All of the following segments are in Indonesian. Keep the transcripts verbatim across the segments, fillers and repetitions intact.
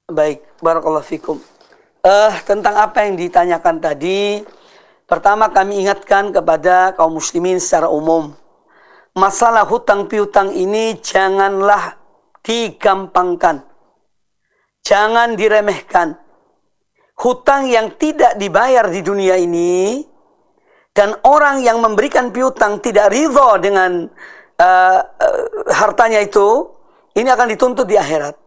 Baik, barakallahu fikum. Uh, tentang apa yang ditanyakan tadi, pertama kami ingatkan kepada kaum muslimin secara umum, masalah hutang piutang ini janganlah digampangkan, jangan diremehkan. Hutang yang tidak dibayar di dunia ini dan orang yang memberikan piutang tidak ridho dengan uh, uh, hartanya itu, ini akan dituntut di akhirat.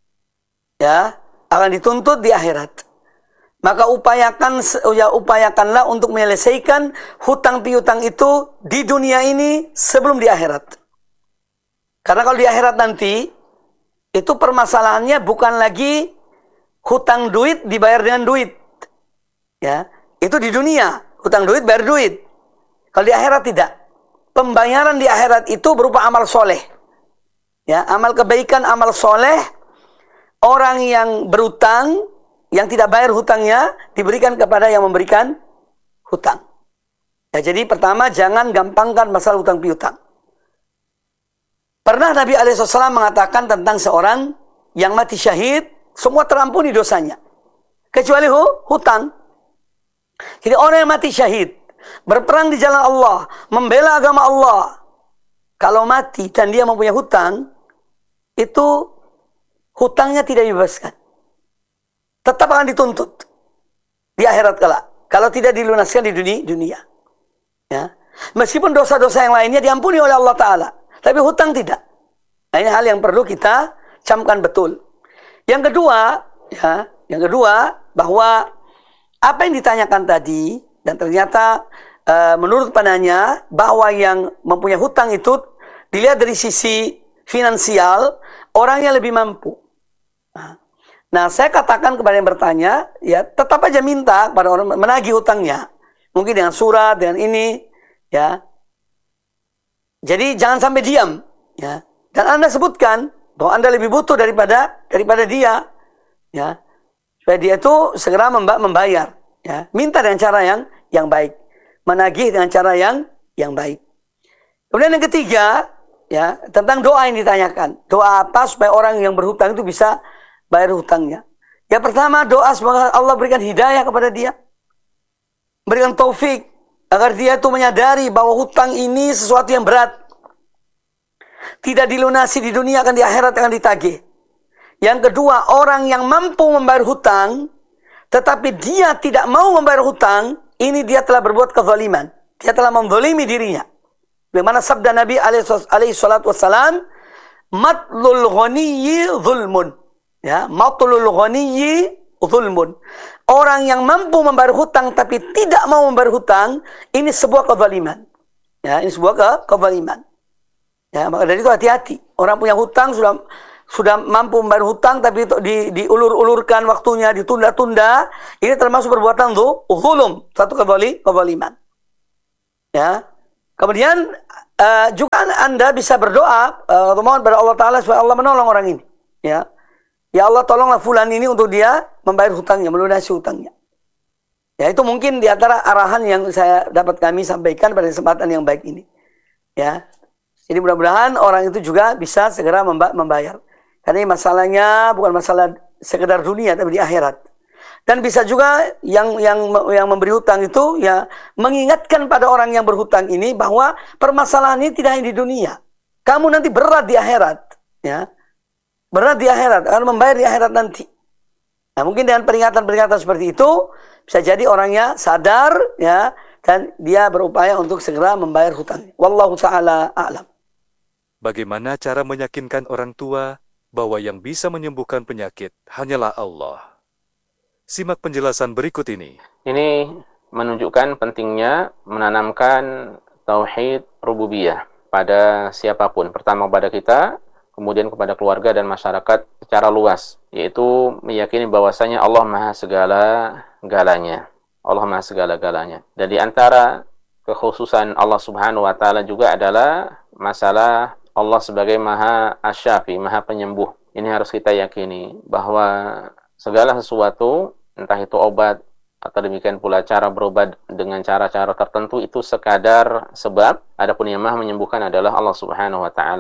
Ya, akan dituntut di akhirat. Maka upayakan ya upayakanlah untuk menyelesaikan hutang piutang itu di dunia ini sebelum di akhirat. Karena kalau di akhirat nanti itu permasalahannya bukan lagi hutang duit dibayar dengan duit. Ya, itu di dunia, hutang duit bayar duit. Kalau di akhirat tidak. Pembayaran di akhirat itu berupa amal soleh. Ya, amal kebaikan, amal soleh. Orang yang berhutang, yang tidak bayar hutangnya, diberikan kepada yang memberikan hutang. Ya, jadi pertama, jangan gampangkan masalah hutang piutang. Pernah Nabi alaihi wasallam mengatakan tentang seorang yang mati syahid, semua terampuni dosanya. Kecuali hu, hutang. Jadi orang yang mati syahid, berperang di jalan Allah, membela agama Allah, kalau mati dan dia mempunyai hutang, itu hutangnya tidak dibebaskan. Tetap akan dituntut di akhirat kelak. Kalau tidak dilunaskan di dunia, dunia. Ya. Meskipun dosa-dosa yang lainnya diampuni oleh Allah Ta'ala. Tapi hutang tidak. Nah, ini hal yang perlu kita camkan betul. Yang kedua, ya, yang kedua, bahwa apa yang ditanyakan tadi, dan ternyata uh, menurut penanya, bahwa yang mempunyai hutang itu dilihat dari sisi finansial, orangnya lebih mampu. Nah, saya katakan kepada yang bertanya, ya tetap aja minta kepada orang menagih hutangnya. Mungkin dengan surat, dengan ini, ya. Jadi jangan sampai diam, ya. Dan Anda sebutkan bahwa Anda lebih butuh daripada daripada dia, ya. Supaya dia itu segera membayar, ya. Minta dengan cara yang yang baik, menagih dengan cara yang yang baik. Kemudian yang ketiga, ya, tentang doa yang ditanyakan. Doa apa supaya orang yang berhutang itu bisa bayar hutangnya? Ya, pertama doa semoga Allah berikan hidayah kepada dia, berikan taufik agar dia itu menyadari bahwa hutang ini sesuatu yang berat, tidak dilunasi di dunia, akan di akhirat akan ditagih. Yang kedua, orang yang mampu membayar hutang tetapi dia tidak mau membayar hutang, ini dia telah berbuat kezaliman, dia telah menzalimi dirinya. Bagaimana sabda Nabi alaihi salatu wassalam, matlul ghaniyyi zulmun. Ya, matlul ghaniyyi zulmun. Orang yang mampu membayar hutang tapi tidak mau membayar hutang, ini sebuah kezaliman. Ya, ini sebuah ke kezaliman. Ya, maka dari itu hati-hati. Orang punya hutang sudah sudah mampu membayar hutang tapi di, diulur-ulurkan waktunya, ditunda-tunda, ini termasuk perbuatan zulum, satu kezaliman. Ya. Kemudian uh, juga Anda bisa berdoa, uh, mohon kepada Allah Ta'ala supaya Allah menolong orang ini. Ya. Ya Allah, tolonglah fulan ini untuk dia membayar hutangnya, melunasi hutangnya. Ya, itu mungkin di antara arahan yang saya dapat kami sampaikan pada kesempatan yang baik ini. Ya. Jadi mudah-mudahan orang itu juga bisa segera membayar. Karena ini masalahnya bukan masalah sekedar dunia, tapi di akhirat. Dan bisa juga yang yang yang memberi hutang itu ya mengingatkan pada orang yang berhutang ini bahwa permasalahan ini tidak hanya di dunia. Kamu nanti berat di akhirat, ya. Berat di akhirat, akan membayar di akhirat nanti. Nah, mungkin dengan peringatan-peringatan seperti itu bisa jadi orangnya sadar, ya, dan dia berupaya untuk segera membayar hutangnya. Wallahu ta'ala a'lam. Bagaimana cara meyakinkan orang tua bahwa yang bisa menyembuhkan penyakit hanyalah Allah? Simak penjelasan berikut ini. Ini menunjukkan pentingnya menanamkan tauhid rububiyah pada siapapun. Pertama pada kita, kemudian kepada keluarga dan masyarakat secara luas, yaitu meyakini bahwasanya Allah Maha segala-galanya. Allah Maha segala-galanya. Dan di antara kekhususan Allah Subhanahu wa taala juga adalah masalah Allah sebagai Maha Asyafi, Maha Penyembuh. Ini harus kita yakini bahwa segala sesuatu, entah itu obat atau demikian pula cara berobat dengan cara-cara tertentu, itu sekadar sebab. Adapun yang Maha menyembuhkan adalah Allah Subhanahu wa taala.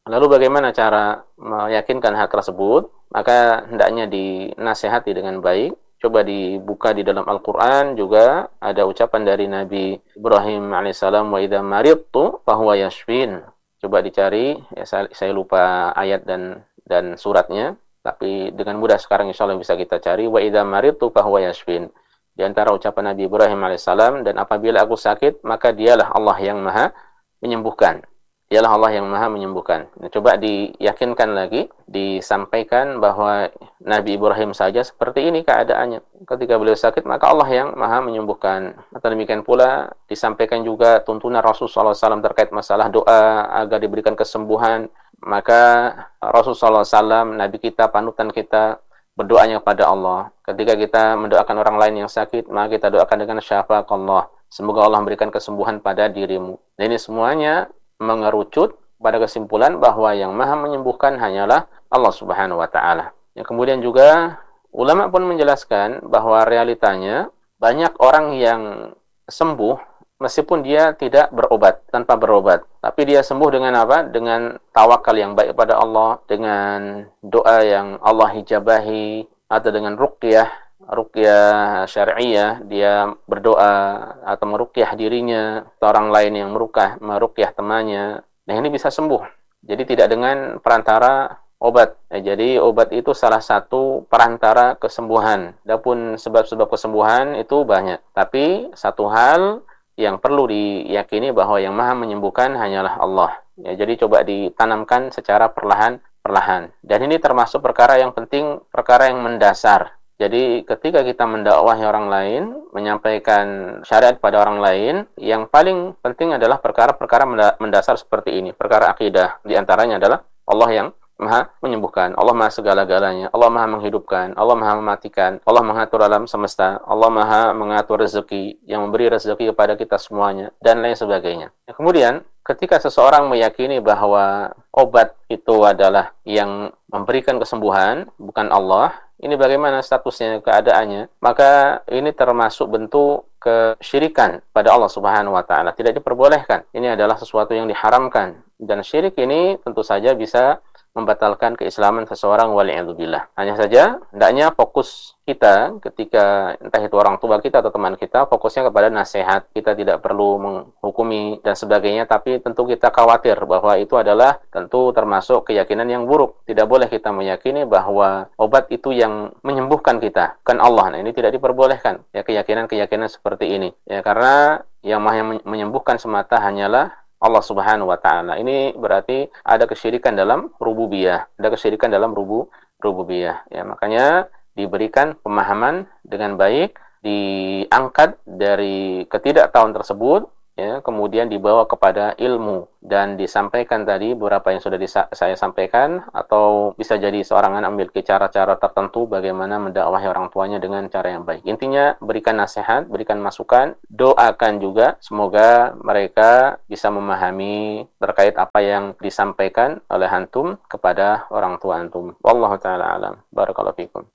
Lalu bagaimana cara meyakinkan hal tersebut? Maka hendaknya dinasehati dengan baik. Coba dibuka di dalam Al-Quran juga ada ucapan dari Nabi Ibrahim alaihissalam, wa idza maridtu fahuwa yashfin. Coba dicari, ya saya, saya lupa ayat dan dan suratnya, tapi dengan mudah sekarang insya Allah bisa kita cari. Wa idza maridtu fahuwa yashfin. Di antara ucapan Nabi Ibrahim alaihissalam, dan apabila aku sakit, maka dialah Allah yang maha menyembuhkan. Dialah Allah yang maha menyembuhkan. Nah, coba diyakinkan lagi, disampaikan bahwa Nabi Ibrahim saja seperti ini keadaannya. Ketika beliau sakit, maka Allah yang maha menyembuhkan. Atau demikian pula, disampaikan juga tuntunan Rasulullah shallallahu alaihi wasallam terkait masalah doa agar diberikan kesembuhan. Maka Rasulullah shallallahu alaihi wasallam, Nabi kita, panutan kita, berdoanya kepada Allah. Ketika kita mendoakan orang lain yang sakit, maka kita doakan dengan syafaq Allah. Semoga Allah memberikan kesembuhan pada dirimu. Nah, ini semuanya mengerucut pada kesimpulan bahwa yang maha menyembuhkan hanyalah Allah Subhanahu wa Ta'ala. Yang kemudian juga ulama pun menjelaskan bahwa realitanya banyak orang yang sembuh meskipun dia tidak berobat, tanpa berobat. Tapi dia sembuh dengan apa? Dengan tawakal yang baik pada Allah, dengan doa yang Allah hijabahi, atau dengan ruqyah ruqyah syar'iyah, dia berdoa atau meruqyah dirinya, atau orang lain yang meruqyah meruqyah temannya. Nah, ini bisa sembuh. Jadi tidak dengan perantara obat. Nah, jadi obat itu salah satu perantara kesembuhan. Adapun sebab-sebab kesembuhan itu banyak. Tapi satu hal yang perlu diyakini bahwa yang maha menyembuhkan hanyalah Allah. Ya, jadi coba ditanamkan secara perlahan-perlahan. Dan ini termasuk perkara yang penting, perkara yang mendasar. Jadi ketika kita mendakwahi orang lain, menyampaikan syariat pada orang lain, yang paling penting adalah perkara-perkara mendasar seperti ini. Perkara akidah, di antaranya adalah Allah yang maha menyembuhkan, Allah maha segala-galanya, Allah maha menghidupkan, Allah maha mematikan, Allah mengatur alam semesta, Allah maha mengatur rezeki, yang memberi rezeki kepada kita semuanya, dan lain sebagainya. Kemudian, ketika seseorang meyakini bahwa obat itu adalah yang memberikan kesembuhan, bukan Allah, ini bagaimana statusnya, keadaannya, maka ini termasuk bentuk kesyirikan pada Allah Subhanahu wa Ta'ala. Tidak diperbolehkan. Ini adalah sesuatu yang diharamkan. Dan syirik ini tentu saja bisa membatalkan keislaman seseorang, waliyadzubillah. Hanya saja, hendaknya fokus kita ketika entah itu orang tua kita atau teman kita, fokusnya kepada nasihat. Kita tidak perlu menghukumi dan sebagainya, tapi tentu kita khawatir bahwa itu adalah tentu termasuk keyakinan yang buruk. Tidak boleh kita meyakini bahwa obat itu yang menyembuhkan kita, kan Allah. Nah, ini tidak diperbolehkan. Ya, keyakinan-keyakinan seperti ini. Ya, karena yang maha menyembuhkan semata hanyalah Allah Subhanahu wa Ta'ala. Ini berarti ada kesyirikan dalam rububiyah, ada kesyirikan dalam rubu rububiyah. Ya, makanya diberikan pemahaman dengan baik, diangkat dari ketidaktahuan tersebut, ya, kemudian dibawa kepada ilmu dan disampaikan tadi beberapa yang sudah disa- saya sampaikan, atau bisa jadi seorang anak memiliki cara-cara tertentu bagaimana mendakwahi orang tuanya dengan cara yang baik. Intinya berikan nasihat, berikan masukan, doakan juga semoga mereka bisa memahami terkait apa yang disampaikan oleh antum kepada orang tua antum. Wallahu taala alam. Barakallahu fikum.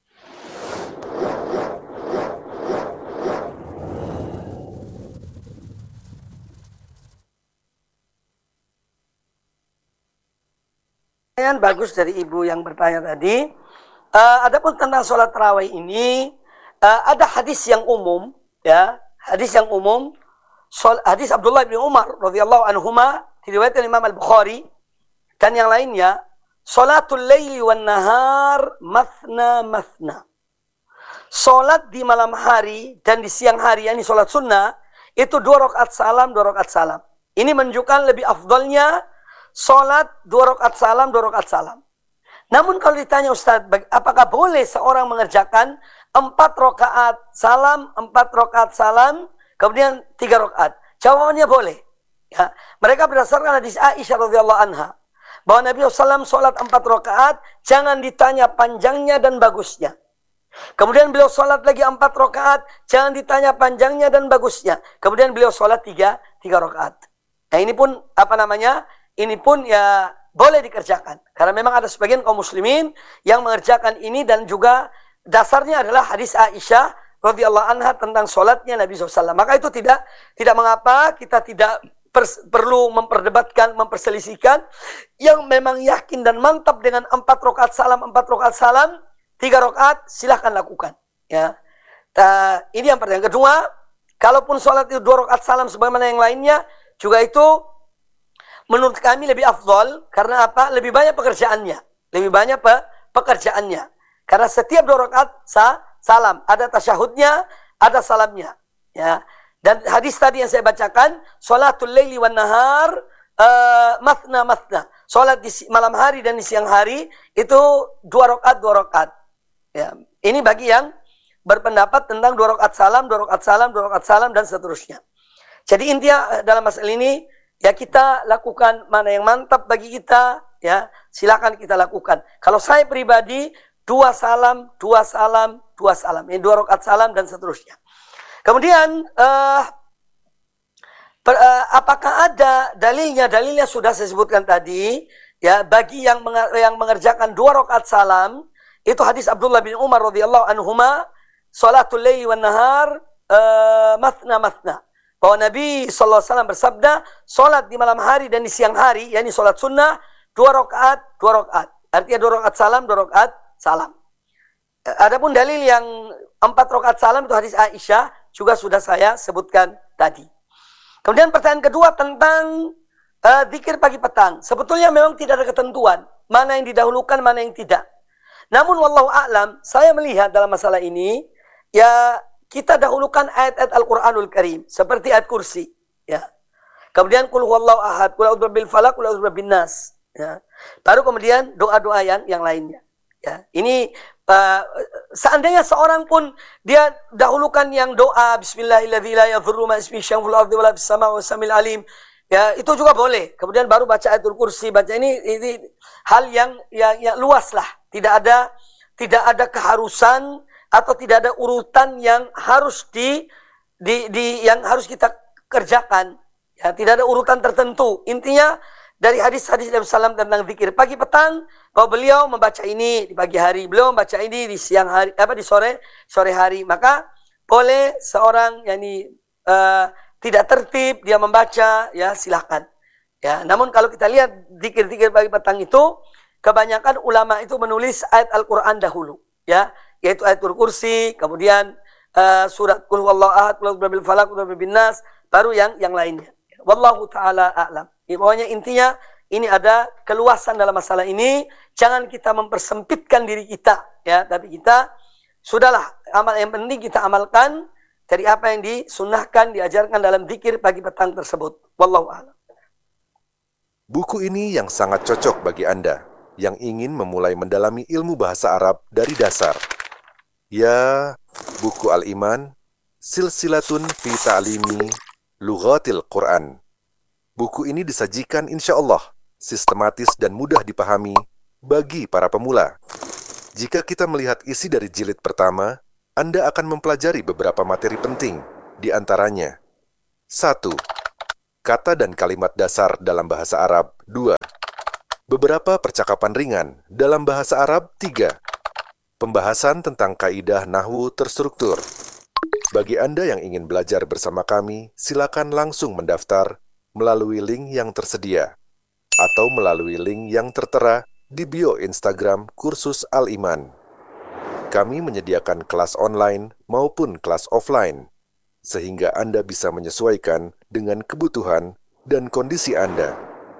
Pertanyaan bagus dari ibu yang bertanya tadi. Uh, adapun tentang sholat tarawih ini, uh, ada hadis yang umum, ya, hadis yang umum, sol, hadis Abdullah bin Umar radhiyallahu anhuma, diriwayatkan Imam Al-Bukhari dan yang lainnya, sholatul laili wan nahar mathna mathna. Sholat di malam hari dan di siang hari, yakni sholat sunnah, itu dua rakaat salam, dua rakaat salam. Ini menunjukkan lebih afdalnya sholat dua rakaat salam, dua rakaat salam. Namun kalau ditanya Ustaz, apakah boleh seorang mengerjakan empat rakaat salam, empat rakaat salam, kemudian tiga rakaat? Jawabannya boleh. Ya. Mereka berdasarkan hadis Aisyah radhiyallahu anha, bahwa Nabi shallallahu alaihi wasallam sholat empat rakaat, jangan ditanya panjangnya dan bagusnya. Kemudian beliau sholat lagi empat rakaat, jangan ditanya panjangnya dan bagusnya. Kemudian beliau sholat tiga, tiga rakaat. Nah, ini pun apa namanya? Ini pun ya boleh dikerjakan. Karena memang ada sebagian kaum muslimin yang mengerjakan ini, dan juga dasarnya adalah hadis Aisyah radhiyallahu anha tentang sholatnya Nabi shallallahu alaihi wasallam. Maka itu tidak tidak mengapa kita tidak pers- perlu memperdebatkan, memperselisihkan. Yang memang yakin dan mantap dengan empat rakaat salam, empat rakaat salam, tiga rakaat, silahkan lakukan. Ya, nah, ini yang pertama. Yang kedua, kalaupun sholat itu dua rakaat salam sebagaimana yang lainnya, juga itu menurut kami lebih afdol. Karena apa? Lebih banyak pekerjaannya. Lebih banyak pe- pekerjaannya. Karena setiap dua rakaat sa- salam, ada tasyahudnya, ada salamnya. Ya. Dan hadis tadi yang saya bacakan, sholatul laili wan nahar, uh, mathna mathna. Sholat di malam hari dan di siang hari, itu dua rakaat, dua rakaat. Ya. Ini bagi yang berpendapat tentang dua rakaat salam, dua rakaat salam, dua rakaat salam, dan seterusnya. Jadi intinya dalam masalah ini, ya kita lakukan mana yang mantap bagi kita, ya silakan kita lakukan. Kalau saya pribadi, dua salam, dua salam, dua salam. Ini dua rakaat salam dan seterusnya. Kemudian, uh, per, uh, apakah ada dalilnya? Dalilnya sudah saya sebutkan tadi. Ya, bagi yang menger yang mengerjakan dua rakaat salam, itu hadis Abdullah bin Umar radhiyallahu anhuma, salatul laili wan nahar uh, mathna mathna. Bahwa Nabi sallallahu alaihi wasallam bersabda, salat di malam hari dan di siang hari, yakni salat sunnah, dua rakaat, dua rakaat. Artinya dua rakaat salam, dua rakaat salam. Adapun dalil yang empat rakaat salam itu hadis Aisyah, juga sudah saya sebutkan tadi. Kemudian pertanyaan kedua tentang uh, zikir pagi petang. Sebetulnya memang tidak ada ketentuan mana yang didahulukan, mana yang tidak. Namun wallahu a'lam, saya melihat dalam masalah ini, ya kita dahulukan ayat-ayat Al-Quranul Karim seperti ayat kursi, ya. Kemudian qul huwallahu ahad, qul a'udzu birabbil falaq, qul a'udzu birabbin nas, ya. Baru kemudian doa-doa yang yang lainnya, ya. Ini Uh, seandainya seorang pun dia dahulukan yang doa bismillahirrahmanirrahim la yadhurru ma ismihi syai'un fil ardi wala fis samai was samiul alim, ya itu juga boleh. Kemudian baru baca ayatul kursi, baca ini ini hal yang yang, yang luas lah. Tidak ada tidak ada keharusan atau tidak ada urutan yang harus di di, di yang harus kita kerjakan. Ya, tidak ada urutan tertentu. Intinya dari hadis-hadis Nabi sallallahu alaihi wasallam tentang zikir pagi petang, bahwa beliau membaca ini di pagi hari, beliau membaca ini di siang hari, apa di sore sore hari. Maka boleh seorang yakni uh, tidak tertib dia membaca, ya silahkan. Ya, namun kalau kita lihat zikir-zikir pagi petang itu, kebanyakan ulama itu menulis ayat Al-Qur'an dahulu, ya, yaitu ayatul kursi, kemudian uh, surat qul huwallahu ahad, qul a'udzu birabbil falaq, qul a'udzu birabbin nas, baru yang yang lainnya. Wallahu taala a'lam. Ya, pokoknya intinya ini ada keluasan dalam masalah ini. Jangan kita mempersempitkan diri kita, ya. Tapi kita sudahlah, amal yang penting kita amalkan dari apa yang disunnahkan, diajarkan dalam zikir pagi petang tersebut. Wallahu a'lam. Buku ini yang sangat cocok bagi Anda yang ingin memulai mendalami ilmu bahasa Arab dari dasar. Ya, buku Al-Iman, Silsilatun fi Ta'limi Lughatil Quran. Buku ini disajikan insya Allah sistematis dan mudah dipahami bagi para pemula. Jika kita melihat isi dari jilid pertama, Anda akan mempelajari beberapa materi penting, di antaranya satu. Kata dan kalimat dasar dalam bahasa Arab. dua. Beberapa percakapan ringan dalam bahasa Arab. tiga. Pembahasan tentang kaidah nahwu terstruktur. Bagi Anda yang ingin belajar bersama kami, silakan langsung mendaftar melalui link yang tersedia atau melalui link yang tertera di bio Instagram Kursus Al-Iman. Kami menyediakan kelas online maupun kelas offline, sehingga Anda bisa menyesuaikan dengan kebutuhan dan kondisi Anda.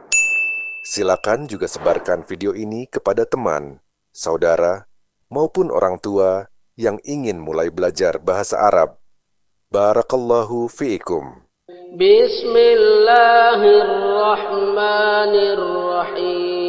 Silakan juga sebarkan video ini kepada teman, saudara, maupun orang tua yang ingin mulai belajar bahasa Arab. Barakallahu fiikum. Bismillahirrahmanirrahim.